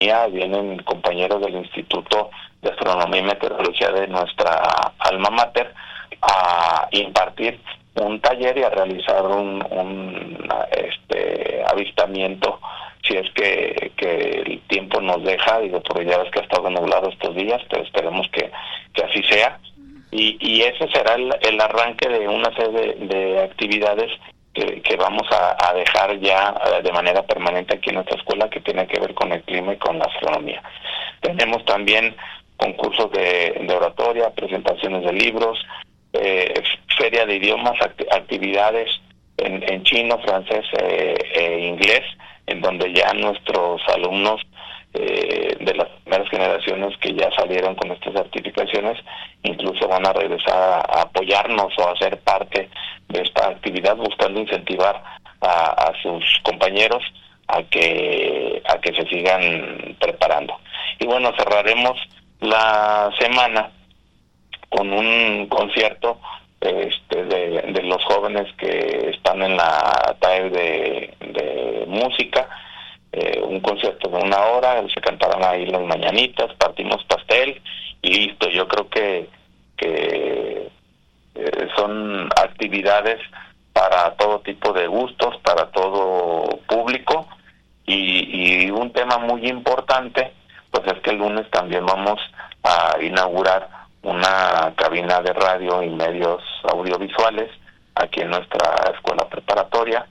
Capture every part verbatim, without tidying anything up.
vienen compañeros del Instituto de Astronomía y Meteorología de nuestra alma mater a impartir un taller y a realizar un, un este avistamiento, si es que, que el tiempo nos deja, digo, porque ya ves que ha estado nublado estos días, pero esperemos que, que así sea. Y, y ese será el, el arranque de una serie de, de actividades que, que vamos a, a dejar ya de manera permanente aquí en nuestra escuela, que tiene que ver con el clima y con la astronomía. Tenemos también concursos de, de oratoria, presentaciones de libros, eh, feria de idiomas, act- actividades en, en chino, francés e eh, eh, inglés, en donde ya nuestros alumnos eh, de las primeras generaciones que ya salieron con estas certificaciones incluso van a regresar a, a apoyarnos o a ser parte de esta actividad, buscando incentivar a, a sus compañeros a que a que se sigan preparando. Y bueno, cerraremos la semana con un concierto este de, de los jóvenes que están en la T A E de, de música, eh, un concierto de una hora, se cantarán ahí las mañanitas, partimos pastel y listo. Yo creo que, que eh, son actividades para todo tipo de gustos, para todo público, y, y un tema muy importante pues es que el lunes también vamos a inaugurar una cabina de radio y medios audiovisuales aquí en nuestra escuela preparatoria.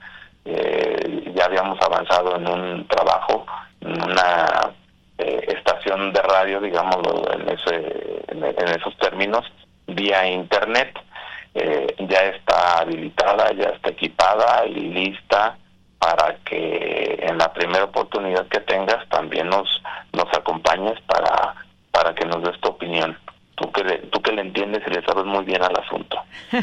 Eh, ya habíamos avanzado en un trabajo, en una eh, estación de radio, digámoslo en, ese, en, en esos términos, vía internet. Eh, ya está habilitada, ya está equipada y lista para que en la primera oportunidad que tengas también nos nos acompañes para para que nos des tu opinión. Tú que, le, tú que le entiendes y le sabes muy bien al asunto.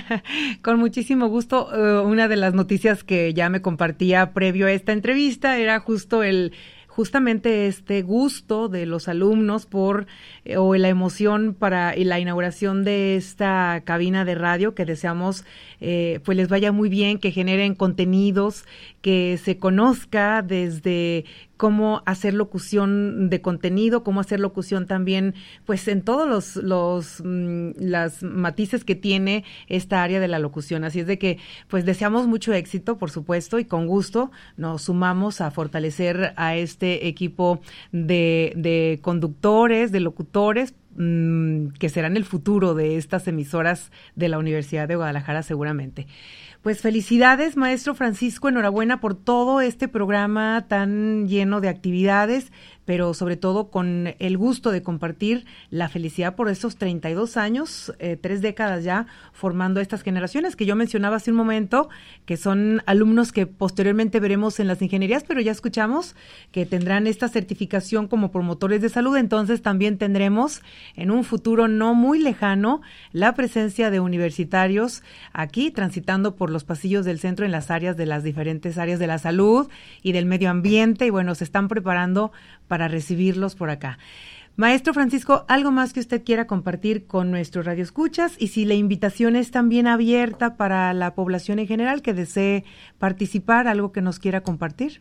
Con muchísimo gusto. Uh, una de las noticias que ya me compartía previo a esta entrevista era justo el justamente este gusto de los alumnos por eh, o la emoción para la inauguración de esta cabina de radio, que deseamos eh, pues les vaya muy bien, que generen contenidos, que se conozca desde cómo hacer locución de contenido, cómo hacer locución también, pues en todos los, los mmm, las matices que tiene esta área de la locución. Así es de que, pues deseamos mucho éxito, por supuesto, y con gusto nos sumamos a fortalecer a este equipo de, de conductores, de locutores, mmm, que serán el futuro de estas emisoras de la Universidad de Guadalajara seguramente. Pues felicidades, maestro Francisco, enhorabuena por todo este programa tan lleno de actividades, pero sobre todo con el gusto de compartir la felicidad por estos treinta y dos años, eh, tres décadas ya, formando estas generaciones que yo mencionaba hace un momento, que son alumnos que posteriormente veremos en las ingenierías, pero ya escuchamos que tendrán esta certificación como promotores de salud. Entonces también tendremos en un futuro no muy lejano la presencia de universitarios aquí transitando por los pasillos del centro en las áreas de las diferentes áreas de la salud y del medio ambiente, y bueno, se están preparando para recibirlos por acá. Maestro Francisco, ¿algo más que usted quiera compartir con nuestros radioescuchas? Y si la invitación es también abierta para la población en general que desee participar, ¿algo que nos quiera compartir?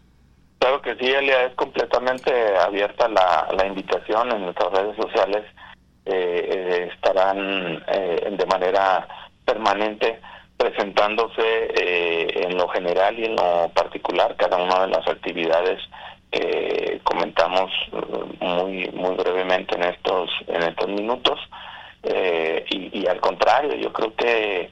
Claro que sí, Elia, es completamente abierta la, la invitación. En nuestras redes sociales eh, eh, estarán eh, de manera permanente presentándose eh, en lo general y en lo particular cada una de las actividades que comentamos muy muy brevemente en estos en estos minutos, eh, y, y al contrario, yo creo que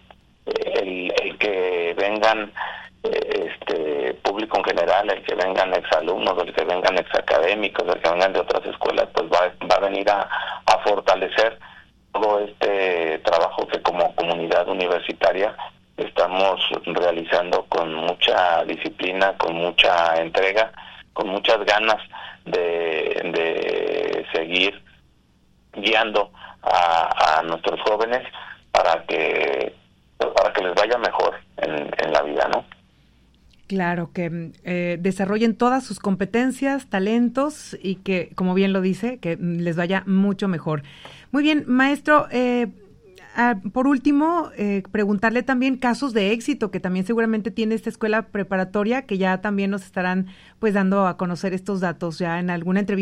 el, el que vengan eh, este público en general, el que vengan exalumnos, el que vengan exacadémicos, el que vengan de otras escuelas, pues va, va a venir a, a fortalecer todo este trabajo que como comunidad universitaria estamos realizando con mucha disciplina, con mucha entrega, con muchas ganas de, de seguir guiando a, a nuestros jóvenes para que para que les vaya mejor en, en la vida, ¿no? Claro, que eh, desarrollen todas sus competencias, talentos y que, como bien lo dice, que les vaya mucho mejor. Muy bien, maestro, eh, Ah, por último, eh, preguntarle también casos de éxito que también seguramente tiene esta escuela preparatoria, que ya también nos estarán pues dando a conocer estos datos ya en alguna entrevista